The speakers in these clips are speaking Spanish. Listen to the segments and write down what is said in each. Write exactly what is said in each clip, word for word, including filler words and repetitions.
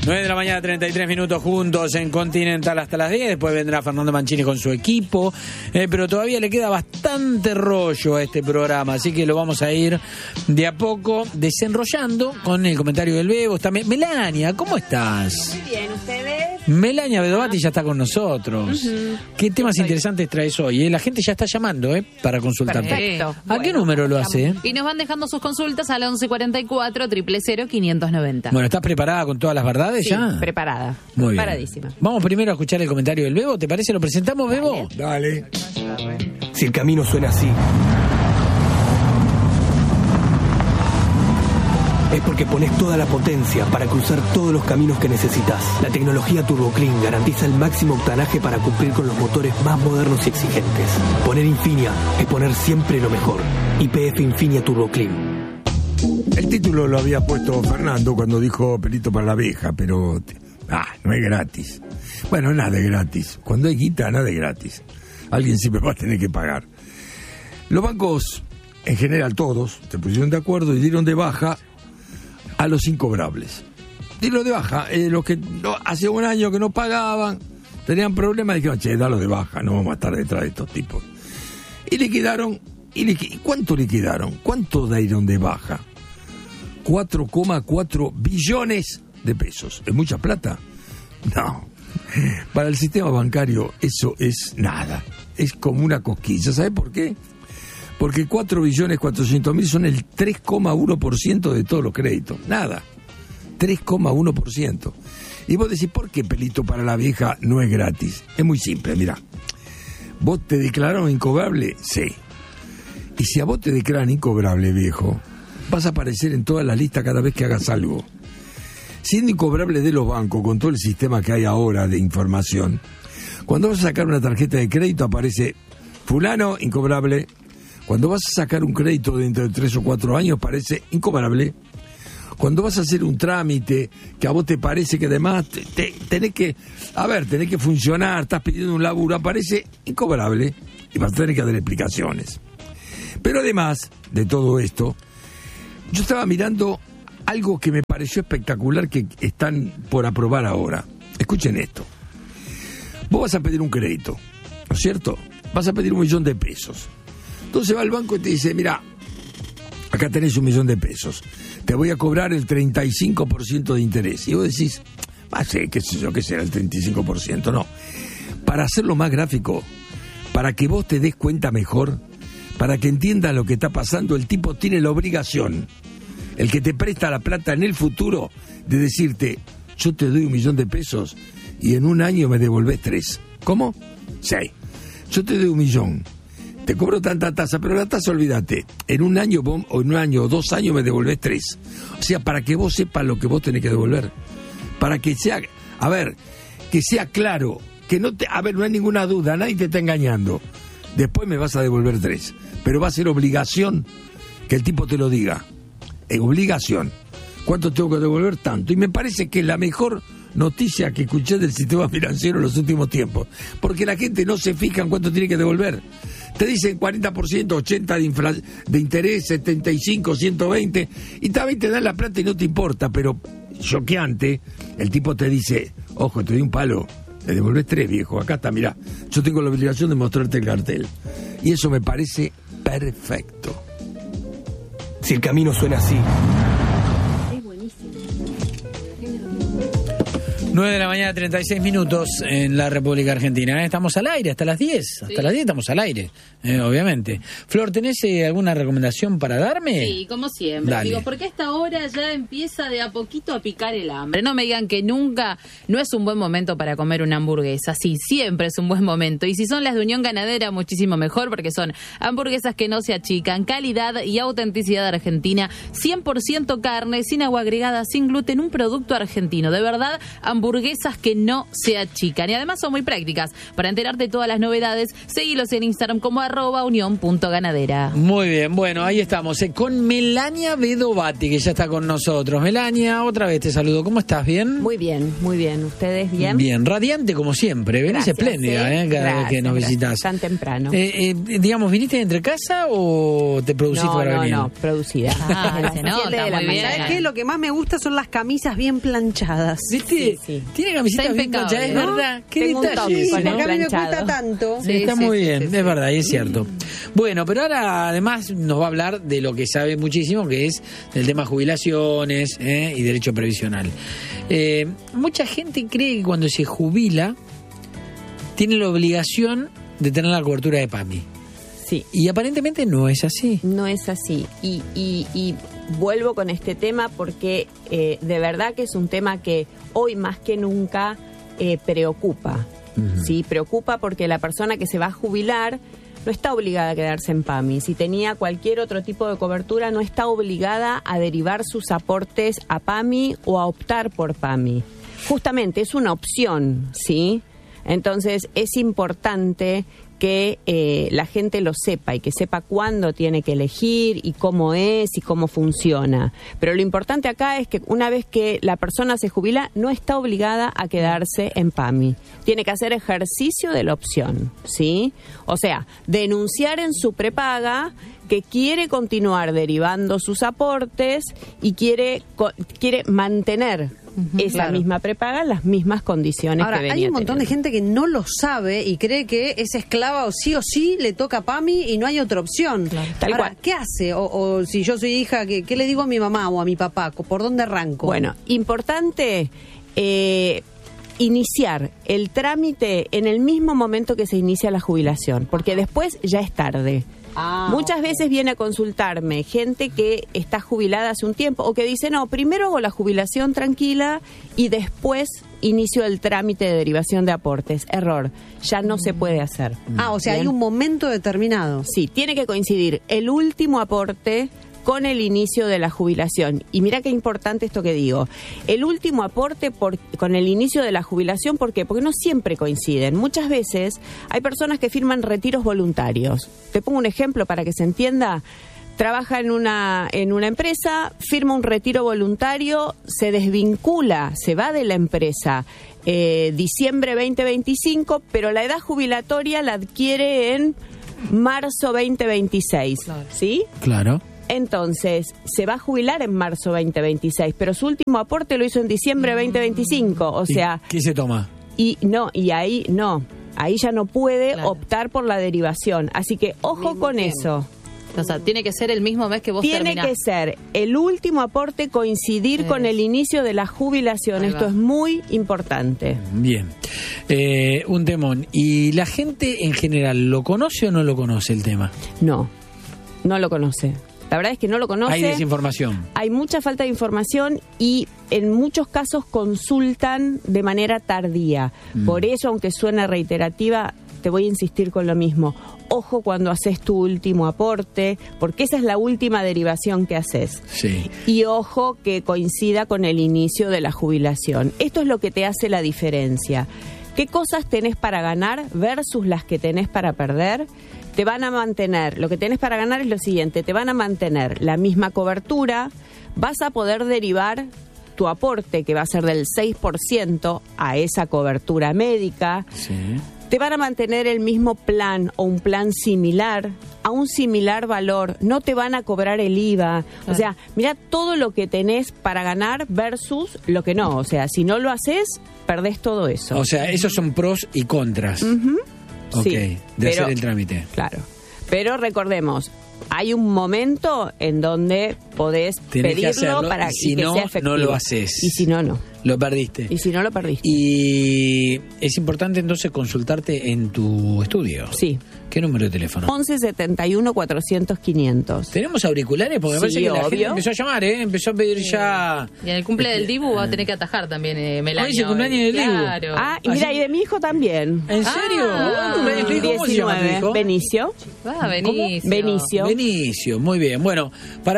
nueve de la mañana, treinta y tres minutos juntos en Continental hasta las diez. Después vendrá Fernando Mancini con su equipo. Eh, pero todavía le queda bastante rollo a este programa. Así que lo vamos a ir de a poco desenrollando con el comentario del Bebo. Está Melania, ¿cómo estás? Muy bien, ¿ustedes? Melania Bedovati ya está con nosotros. Uh-huh. ¿Qué temas interesantes traes hoy? Eh? La gente ya está llamando eh, para consultar. Perfecto. ¿A bueno, qué número lo hace? Eh? Y nos van dejando sus consultas al once cuarenta y cuatro, cero cero cero, quinientos noventa. Bueno, ¿estás preparada con todas las verdades sí, ya? preparada. Muy bien. Preparadísima. Vamos primero a escuchar el comentario del Bebo. ¿Te parece? ¿Lo presentamos, Bebo? Dale. Si el camino suena así, es porque pones toda la potencia para cruzar todos los caminos que necesitas. La tecnología Turbo Clean garantiza el máximo octanaje para cumplir con los motores más modernos y exigentes. Poner Infinia es poner siempre lo mejor. Y P F Infinia Turbo Clean. El título lo había puesto Fernando cuando dijo pelito para la abeja, pero ah, no es gratis. Bueno, nada es gratis. Cuando hay guita, nada es gratis. Alguien siempre va a tener que pagar. Los bancos, en general todos, se pusieron de acuerdo y dieron de baja a los incobrables. Dieron de baja. Eh, los que no, hace un año que no pagaban, tenían problemas, dijeron, che, dalo de baja, no vamos a estar detrás de estos tipos. Y liquidaron. ¿Y liqu- cuánto liquidaron? ¿Cuánto dieron de baja? cuatro coma cuatro billones de pesos. ¿Es mucha plata? No. Para el sistema bancario eso es nada. Es como una cosquilla. ¿Sabe por qué? Porque cuatro billones cuatrocientos mil son el tres coma uno por ciento de todos los créditos. Nada. tres coma uno por ciento. Y vos decís, ¿por qué pelito para la vieja no es gratis? Es muy simple, mirá. ¿Vos te declararon incobrable? Sí. Y si a vos te declaran incobrable, viejo, vas a aparecer en todas las listas cada vez que hagas algo. Siendo incobrable de los bancos, con todo el sistema que hay ahora de información, cuando vas a sacar una tarjeta de crédito aparece fulano incobrable. Cuando vas a sacar un crédito dentro de tres o cuatro años aparece incobrable. Cuando vas a hacer un trámite que a vos te parece que además te, te, tenés que, a ver, tenés que funcionar, estás pidiendo un laburo, aparece incobrable y vas a tener que dar explicaciones. Pero además de todo esto, yo estaba mirando algo que me pareció espectacular que están por aprobar ahora. Escuchen esto. Vos vas a pedir un crédito, ¿no es cierto? Vas a pedir un millón de pesos. Entonces va al banco y te dice, mira, acá tenés un millón de pesos. Te voy a cobrar el treinta y cinco por ciento de interés. Y vos decís, ah, sí, qué sé yo, qué será el treinta y cinco por ciento. No. Para hacerlo más gráfico, para que vos te des cuenta mejor, para que entiendas lo que está pasando, el tipo tiene la obligación, el que te presta la plata en el futuro, de decirte, yo te doy un millón de pesos y en un año me devolvés tres. ¿Cómo? Sí. Yo te doy un millón, te cobro tanta tasa, pero la tasa, olvídate, en un año o en un año o dos años me devolvés tres. O sea, para que vos sepas lo que vos tenés que devolver. Para que sea, a ver, que sea claro, que no te, a ver, no hay ninguna duda, nadie te está engañando. Después me vas a devolver tres. Pero va a ser obligación que el tipo te lo diga. Es obligación. ¿Cuánto tengo que devolver? Tanto. Y me parece que es la mejor noticia que escuché del sistema financiero en los últimos tiempos. Porque la gente no se fija en cuánto tiene que devolver. Te dicen cuarenta por ciento, ochenta por ciento de, infla- de interés, setenta y cinco por ciento, ciento veinte por ciento. Y también te dan la plata y no te importa. Pero choqueante, el tipo te dice, ojo, te doy un palo. Le devolvés tres, viejo. Acá está, mirá. Yo tengo la obligación de mostrarte el cartel. Y eso me parece perfecto. Si el camino suena así, Es buenísimo. nueve de la mañana, treinta y seis minutos en la República Argentina. ¿eh? Estamos al aire hasta las diez. Hasta Sí. las diez estamos al aire, eh, obviamente. Flor, ¿tenés eh, alguna recomendación para darme? Sí, como siempre. Dale. Digo, porque a esta hora ya empieza de a poquito a picar el hambre. No me digan que nunca no es un buen momento para comer una hamburguesa. Sí, siempre es un buen momento. Y si son las de Unión Ganadera, muchísimo mejor, porque son hamburguesas que no se achican, calidad y autenticidad argentina, cien por ciento carne, sin agua agregada, sin gluten, un producto argentino. De verdad, hamburguesas hamburguesas que no se achican. Y además son muy prácticas. Para enterarte de todas las novedades, seguilos en Instagram como arroba unión punto ganadera. Muy bien, bueno, ahí estamos, eh, con Melania Bedovati, que ya está con nosotros. Melania, otra vez te saludo. ¿Cómo estás? ¿Bien? Muy bien, muy bien. ¿Ustedes bien? Bien, radiante como siempre. Venís Gracias, espléndida, sí. ¿eh? Cada Gracias, vez que nos gracias. visitas. Tan temprano. Eh, eh, digamos, ¿viniste entre casa o te produciste no, para no, venir? no, producida. Ah, Desde se las nota, siete de la muy bien. mañana. ¿Sabes qué? Lo que más me gusta son las camisas bien planchadas. ¿Viste? Sí, sí. Tiene camiseta Está bien impecable, planchada, es ¿no? verdad. Qué Tengo un detalle top ese, con ¿no? el Porque a mí me planchado. cuesta tanto. Sí, Está sí, muy sí, bien, sí, es sí. verdad, y es cierto. Bueno, pero ahora además nos va a hablar de lo que sabe muchísimo, que es del tema jubilaciones ¿eh? y derecho previsional. Eh, mucha gente cree que cuando se jubila tiene la obligación de tener la cobertura de PAMI. Sí. Y aparentemente no es así. No es así. Y, y, y vuelvo con este tema porque eh, de verdad que es un tema que hoy más que nunca eh, preocupa. Ujú. Sí, preocupa porque la persona que se va a jubilar no está obligada a quedarse en PAMI. Si tenía cualquier otro tipo de cobertura, no está obligada a derivar sus aportes a PAMI o a optar por PAMI. Justamente es una opción, ¿sí? Entonces es importante que eh, la gente lo sepa y que sepa cuándo tiene que elegir y cómo es y cómo funciona. Pero lo importante acá es que una vez que la persona se jubila, no está obligada a quedarse en PAMI. Tiene que hacer ejercicio de la opción, ¿sí? O sea, denunciar en su prepaga que quiere continuar derivando sus aportes y quiere, co- quiere mantener esa claro. misma prepaga en las mismas condiciones Ahora, que venía hay un montón de teniendo. gente que no lo sabe y cree que es esclava o sí o sí le toca a PAMI y no hay otra opción. Tal Ahora, cual. ¿qué hace? O, o si yo soy hija, ¿qué, ¿qué le digo a mi mamá o a mi papá? ¿Por dónde arranco? Bueno, importante eh, iniciar el trámite en el mismo momento que se inicia la jubilación, porque después ya es tarde. Ah, Muchas ok. veces viene a consultarme gente que está jubilada hace un tiempo o que dice, no, primero hago la jubilación tranquila y después inicio el trámite de derivación de aportes. Error, ya no se puede hacer. Ah, o sea, Bien. hay un momento determinado. Sí, tiene que coincidir el último aporte con el inicio de la jubilación. Y mira qué importante esto que digo. El último aporte por, con el inicio de la jubilación, ¿por qué? Porque no siempre coinciden. Muchas veces hay personas que firman retiros voluntarios. Te pongo un ejemplo para que se entienda. Trabaja en una, en una empresa, firma un retiro voluntario, se desvincula, se va de la empresa eh, diciembre veinte veinticinco, pero la edad jubilatoria la adquiere en marzo veinte veintiséis. ¿Sí? Claro. Entonces, se va a jubilar en marzo veinte veintiséis, pero su último aporte lo hizo en diciembre veinte veinticinco, o ¿Y sea, ¿qué se toma? y no, y ahí no, ahí ya no puede Claro. optar por la derivación, así que ojo Mismo con tiempo. eso. O sea, tiene que ser el mismo mes que vos Tiene terminás. que ser el último aporte coincidir Es. con el inicio de la jubilación, Ahí esto va. es muy importante. Bien. Eh, un temón. ¿Y la gente en general lo conoce o no lo conoce el tema? No, no lo conoce. La verdad es que no lo conoce. Hay desinformación. Hay mucha falta de información y en muchos casos consultan de manera tardía. Mm. Por eso, aunque suene reiterativa, te voy a insistir con lo mismo. Ojo cuando haces tu último aporte, porque esa es la última derivación que haces. Sí. Y ojo que coincida con el inicio de la jubilación. Esto es lo que te hace la diferencia. ¿Qué cosas tenés para ganar versus las que tenés para perder? Te van a mantener, lo que tenés para ganar es lo siguiente, te van a mantener la misma cobertura, vas a poder derivar tu aporte, que va a ser del seis por ciento, a esa cobertura médica, Sí. te van a mantener el mismo plan o un plan similar, a un similar valor, no te van a cobrar el I V A. O Claro. sea, mira todo lo que tenés para ganar versus lo que no. O sea, si no lo haces, perdés todo eso. O sea, esos son pros y contras. Ujú. Ok, Sí, de pero- hacer el trámite. Claro. Pero recordemos, hay un momento en donde podés Tenés que pedirlo hacerlo, para y si que no, sea no efectivo. lo haces. Y si no, no. Lo perdiste. Y si no, lo perdiste. Y es importante entonces consultarte en tu estudio. Sí. ¿Qué número de teléfono? once setenta y uno cuatrocientos quinientos. ¿Tenemos auriculares? Porque me Sí, parece que la gente obvio. empezó a llamar, ¿eh? Empezó a pedir ya... Y en el cumple del Dibu va a tener que atajar también, eh, Melania. Hoy es el cumpleaños del Dibu. Claro. Ah, y mira, Así- y de mi hijo también. ¿En serio? Ah, ¿Tu hijo? ¿Cómo se llama tu diecinueve. hijo? Benicio. Va, Benicio. Benicio. Benicio, muy bien. Bueno, para Benicio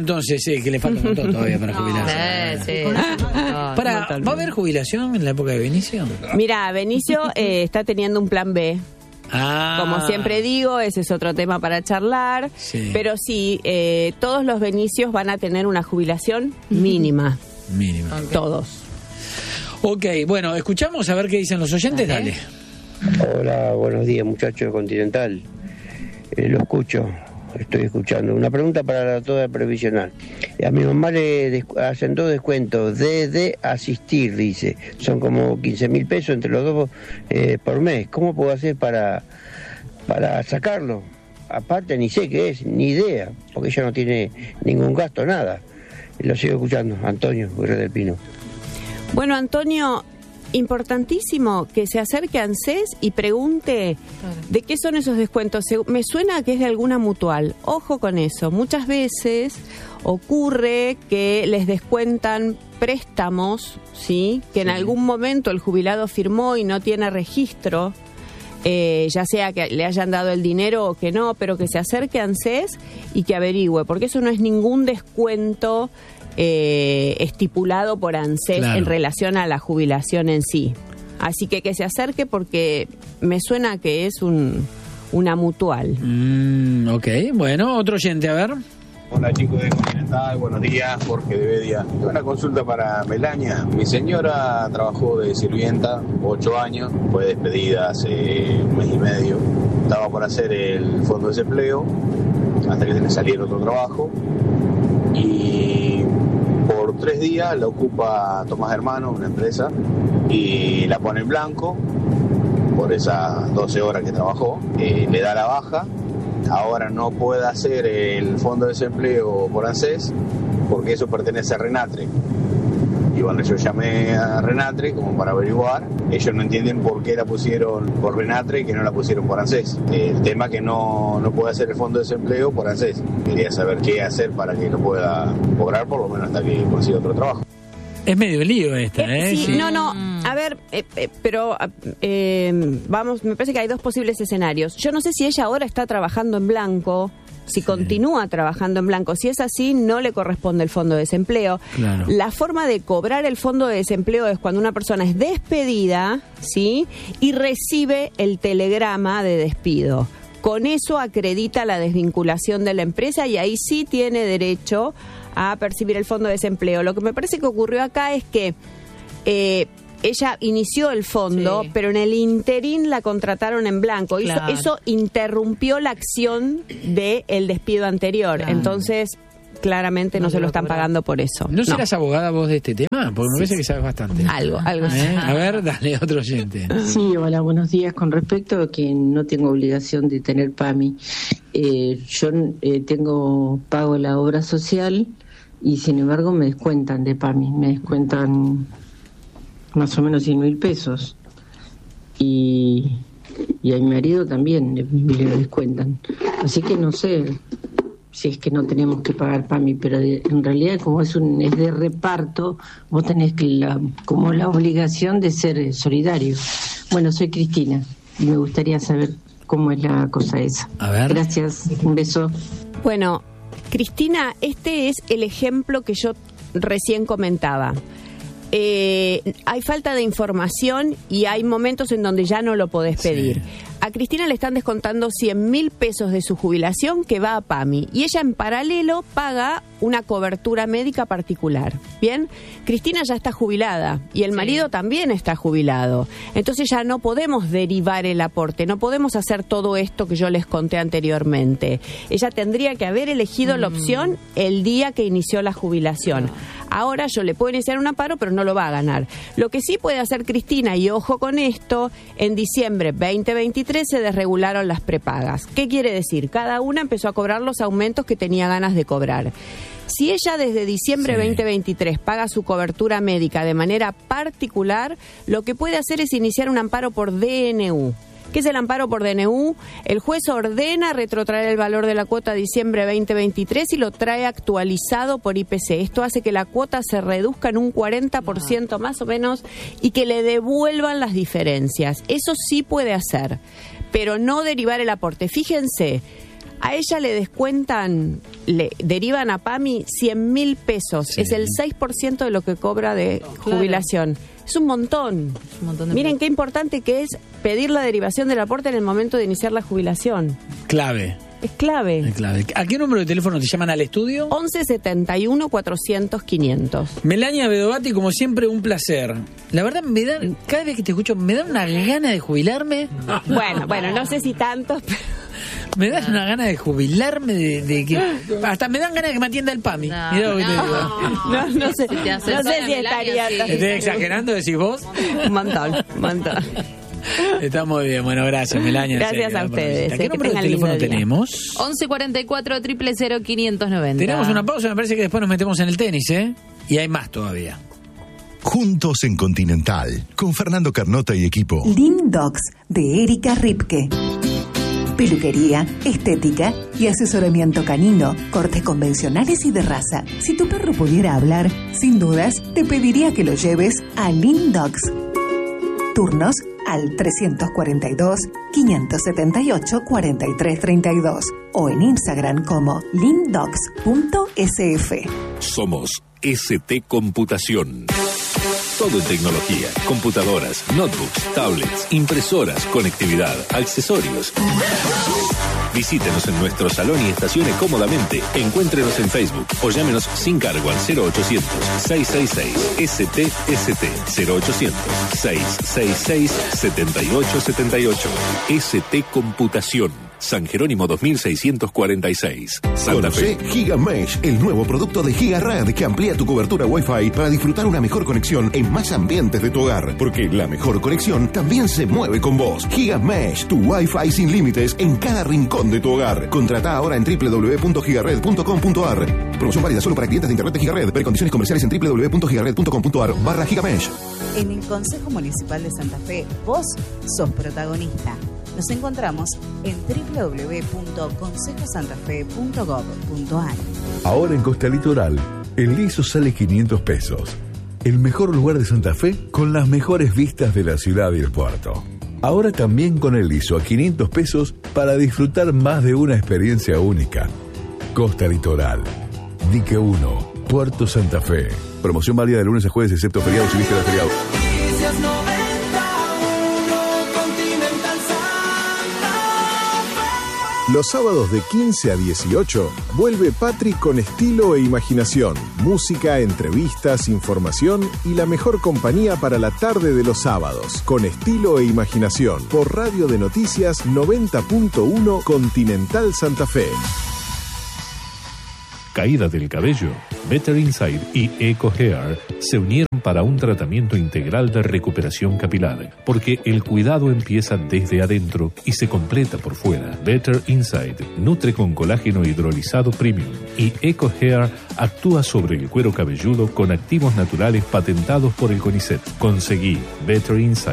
entonces, eh, que le falta un montón todavía para jubilarse. Eh, sí. Para, ¿va a haber jubilación en la época de Benicio? Mira, Benicio eh, está teniendo un plan B. Ah. Como siempre digo, ese es otro tema para charlar. Sí. Pero sí, eh, todos los Benicios van a tener una jubilación mínima. Mínimo. Okay. Todos. Ok, bueno, escuchamos a ver qué dicen los oyentes, dale. Hola, buenos días muchachos de Continental. Eh, lo escucho, estoy escuchando. Una pregunta para la toda previsional. A mi mamá le des- hacen dos descuentos desde asistir, dice. Son como quince mil pesos entre los dos eh, por mes. ¿Cómo puedo hacer para, para sacarlo? Aparte ni sé qué es, ni idea, porque ella no tiene ningún gasto, nada. Lo sigo escuchando, Antonio, Guerrero del Pino. Bueno, Antonio, importantísimo que se acerque a ANSES y pregunte de qué son esos descuentos. Se- Me suena que es de alguna mutual. Ojo con eso. Muchas veces ocurre que les descuentan préstamos, ¿sí? Que en algún momento el jubilado firmó y no tiene registro. Eh, ya sea que le hayan dado el dinero o que no, pero que se acerque a ANSES y que averigüe, porque eso no es ningún descuento eh, estipulado por ANSES Claro. en relación a la jubilación en sí. Así que que se acerque porque me suena que es un una mutual. Mm, ok, bueno, otro oyente, a ver. Hola chicos de Continental, buenos días, Jorge de Bedia. Tengo una consulta para Melania. Mi señora trabajó de sirvienta ocho años, fue despedida hace un mes y medio. Estaba por hacer el fondo de desempleo hasta que le saliera otro trabajo. Y por tres días la ocupa Tomás Hermano, una empresa, y la pone en blanco por esas doce horas que trabajó. Eh, le da la baja. Ahora no puede hacer el fondo de desempleo por ANSES porque eso pertenece a Renatre. Y bueno, yo llamé a Renatre como para averiguar. Ellos no entienden por qué la pusieron por Renatre y que no la pusieron por ANSES. El tema que no, no puede hacer el fondo de desempleo por ANSES. Quería saber qué hacer para que lo pueda cobrar por lo menos hasta que consiga otro trabajo. Es medio lío esta, ¿eh? Sí, Sí. no, no, a ver, eh, eh, pero eh, vamos, me parece que hay dos posibles escenarios. Yo no sé si ella ahora está trabajando en blanco, si continúa trabajando en blanco. Si es así, no le corresponde el fondo de desempleo. Claro. La forma de cobrar el fondo de desempleo es cuando una persona es despedida, ¿sí? Y recibe el telegrama de despido. Con eso acredita la desvinculación de la empresa y ahí sí tiene derecho a percibir el fondo de desempleo. Lo que me parece que ocurrió acá es que eh, ella inició el fondo, Sí. pero en el interín la contrataron en blanco. Hizo- Claro. Eso interrumpió la acción del despido anterior. Claro. Entonces, claramente no, No se le lo va a están cobrar. pagando por eso. ¿No serás abogada vos de este tema? Porque me parece que sabes bastante. Algo, algo sí. ¿Eh? A ver, dale, otro oyente. Sí, hola, buenos días. Con respecto a que no tengo obligación de tener PAMI, eh, yo eh, tengo pago la obra social y sin embargo me descuentan de PAMI, me descuentan más o menos cien mil pesos y, y a mi marido también le, le descuentan. Así que no sé si es que no tenemos que pagar PAMI, pero de- en realidad como es un es de reparto, vos tenés que la, como la obligación de ser eh, solidario. Bueno, soy Cristina y me gustaría saber cómo es la cosa esa. A ver. Gracias, un beso. Bueno, Cristina, este es el ejemplo que yo recién comentaba. Eh, hay falta de información y hay momentos en donde ya no lo podés pedir. A Cristina le están descontando cien mil pesos de su jubilación que va a PAMI y ella en paralelo paga una cobertura médica particular. Bien, Cristina ya está jubilada y el Sí. marido también está jubilado. Entonces ya no podemos derivar el aporte, no podemos hacer todo esto que yo les conté anteriormente. Ella tendría que haber elegido la opción el día que inició la jubilación. Ahora yo le puedo iniciar un amparo, pero no lo va a ganar. Lo que sí puede hacer Cristina, y ojo con esto, en diciembre veinte veintitrés se desregularon las prepagas. ¿Qué quiere decir? Cada una empezó a cobrar los aumentos que tenía ganas de cobrar. Si ella desde diciembre Sí. veinte veintitrés paga su cobertura médica de manera particular, lo que puede hacer es iniciar un amparo por D N U. ¿Qué es el amparo por D N U? El juez ordena retrotraer el valor de la cuota de diciembre veinte veintitrés y lo trae actualizado por I P C. Esto hace que la cuota se reduzca en un cuarenta por ciento más o menos y que le devuelvan las diferencias. Eso sí puede hacer, pero no derivar el aporte. Fíjense, A ella le descuentan, le derivan a PAMI cien mil pesos. Sí. Es el seis por ciento de lo que cobra de Claro. jubilación. Es un montón. Un montón de Miren plata. qué importante que es pedir la derivación del aporte en el momento de iniciar la jubilación. Clave, Es clave. es clave. ¿A qué número de teléfono te llaman al estudio? once setenta y uno cuatrocientos quinientos. Melania Bedovati, como siempre, un placer. La verdad, me da, cada vez que te escucho, me da una gana de jubilarme. Bueno, bueno, no sé si tantos, pero... Me da una gana de jubilarme, de, de que... Hasta me dan ganas de que me atienda el PAMI. No, Mirá lo que te no. digo. No, no sé, Si te no asesora sé si Melania, estaría... sí. ¿Estoy exagerando, decís vos? Un montón, un montón. Está muy bien. Bueno, gracias, Melania. en Gracias serio, a por ustedes, visita. ¿Qué eh, que número de tengan teléfono lindo día. tenemos? once cuarenta y cuatro, cero cero cero, quinientos noventa. Tenemos una pausa, me parece que después nos metemos en el tenis, ¿eh? Y hay más todavía. Juntos en Continental, con Fernando Carnota y equipo. Lindox, de Erika Ripke. Peluquería, estética y asesoramiento canino, cortes convencionales y de raza. Si tu perro pudiera hablar, sin dudas, te pediría que lo lleves a Lindox. Turnos al trescientos cuarenta y dos, quinientos setenta y ocho, cuarenta y tres treinta y dos o en Instagram como lindox punto s f. Somos S T Computación. Todo en tecnología, computadoras, notebooks, tablets, impresoras, conectividad, accesorios. Visítenos en nuestro salón y estacione cómodamente. Encuéntrenos en Facebook o llámenos sin cargo al cero ochocientos, seiscientos sesenta y seis S T S T cero ochocientos, seiscientos sesenta y seis, setenta y ocho setenta y ocho. S T Computación. San Jerónimo dos mil seiscientos cuarenta y seis. Santa Fe. Conoce GigaMesh, el nuevo producto de GigaRed que amplía tu cobertura Wi-Fi para disfrutar una mejor conexión en más ambientes de tu hogar. Porque la mejor conexión también se mueve con vos. GigaMesh, tu Wi-Fi sin límites en cada rincón de tu hogar. Contrata ahora en doble u doble u doble u punto gigared punto com punto a r. Promoción válida solo para clientes de internet de GigaRed. Ver condiciones comerciales en doble u doble u doble u punto gigared punto com punto a r barra GigaMesh. En el Consejo Municipal de Santa Fe, vos sos protagonista. Nos encontramos en doble u doble u doble u punto consejo santa fe punto gob punto a r. Ahora en Costa Litoral, el liso sale quinientos pesos. El mejor lugar de Santa Fe con las mejores vistas de la ciudad y el puerto. Ahora también con el liso a quinientos pesos para disfrutar más de una experiencia única. Costa Litoral, Dique uno, Puerto Santa Fe. Promoción válida de lunes a jueves excepto feriados y vísperas de feriados. Los sábados de quince a dieciocho vuelve Patri con estilo e imaginación, música, entrevistas, información y la mejor compañía para la tarde de los sábados. Con estilo e imaginación por Radio de Noticias noventa punto uno Continental Santa Fe. Caída del cabello, Better Inside y Eco Hair se unieron para un tratamiento integral de recuperación capilar, porque el cuidado empieza desde adentro y se completa por fuera. Better Inside nutre con colágeno hidrolizado premium y Eco Hair actúa sobre el cuero cabelludo con activos naturales patentados por el CONICET. Conseguí Better Inside